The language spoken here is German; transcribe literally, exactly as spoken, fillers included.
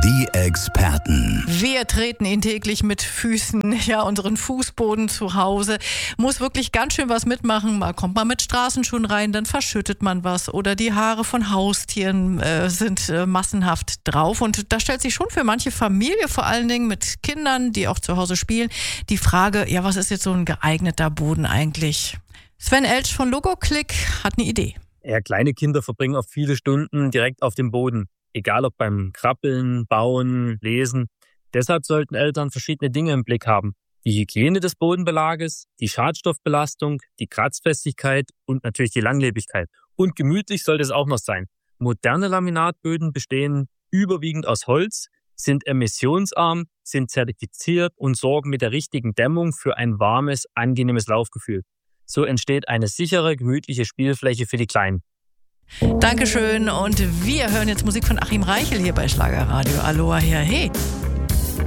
Die Experten. Wir treten ihn täglich mit Füßen, ja, unseren Fußboden zu Hause. Muss wirklich ganz schön was mitmachen. Mal kommt man mit Straßenschuhen rein, dann verschüttet man was. Oder die Haare von Haustieren äh, sind äh, massenhaft drauf. Und da stellt sich schon für manche Familie, vor allen Dingen mit Kindern, die auch zu Hause spielen, die Frage, ja, was ist jetzt so ein geeigneter Boden eigentlich? Sven Elsch von Logoclick hat eine Idee. Ja, kleine Kinder verbringen oft viele Stunden direkt auf dem Boden. Egal ob beim Krabbeln, Bauen, Lesen. Deshalb sollten Eltern verschiedene Dinge im Blick haben. Die Hygiene des Bodenbelages, die Schadstoffbelastung, die Kratzfestigkeit und natürlich die Langlebigkeit. Und gemütlich sollte es auch noch sein. Moderne Laminatböden bestehen überwiegend aus Holz, sind emissionsarm, sind zertifiziert und sorgen mit der richtigen Dämmung für ein warmes, angenehmes Laufgefühl. So entsteht eine sichere, gemütliche Spielfläche für die Kleinen. Dankeschön und wir hören jetzt Musik von Achim Reichel hier bei Schlagerradio. Aloha, her, hey.